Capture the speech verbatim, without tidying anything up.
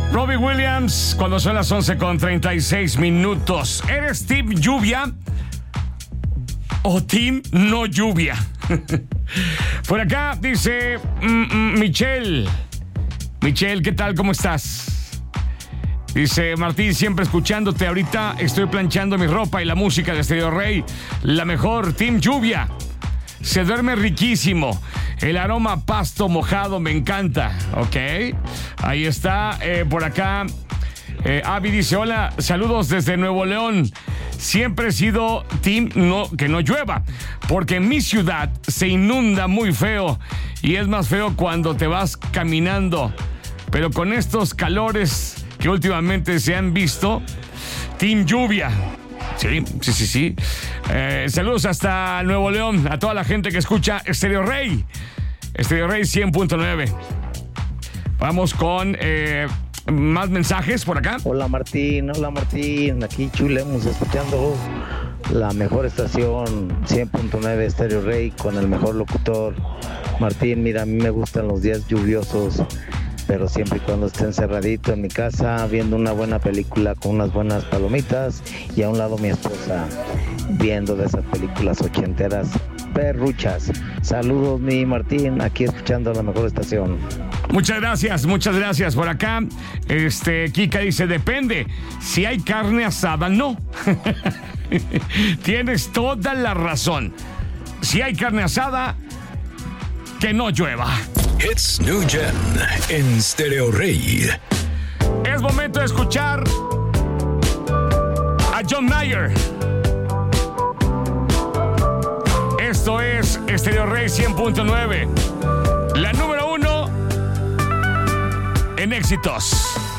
Robbie Williams, cuando son las once con treinta y seis minutos. ¿Eres team lluvia o team no lluvia? Por acá dice mm, mm, Michelle. Michelle, ¿qué tal? ¿Cómo estás? Dice Martín, siempre escuchándote. Ahorita estoy planchando mi ropa y la música de Stereo Rey. La mejor, team lluvia. Se duerme riquísimo. El aroma a pasto mojado me encanta. Ok. Ahí está. Eh, por acá. Eh, Avi dice: hola, saludos desde Nuevo León. Siempre he sido team no, que no llueva. Porque en mi ciudad se inunda muy feo. Y es más feo cuando te vas caminando. Pero con estos calores que últimamente se han visto, team lluvia. Sí, sí, sí, sí. Eh, saludos hasta Nuevo León, a toda la gente que escucha Stereo Rey. Stereo Rey cien punto nueve. Vamos con eh, más mensajes por acá. Hola Martín, hola Martín. Aquí chulemos escuchando la mejor estación cien punto nueve Stereo Rey con el mejor locutor. Martín, mira, a mí me gustan los días lluviosos, pero siempre y cuando esté encerradito en mi casa, viendo una buena película con unas buenas palomitas y a un lado mi esposa, viendo de esas películas ochenteras perruchas. Saludos, mi Martín, aquí escuchando la mejor estación. Muchas gracias, muchas gracias. Por acá, este, Kika dice, depende. Si hay carne asada, no. Tienes toda la razón. Si hay carne asada, que no llueva. Hits New Gen en Stereo Rey. Es momento de escuchar a John Mayer. Esto es Stereo Rey cien punto nueve. La número uno en éxitos.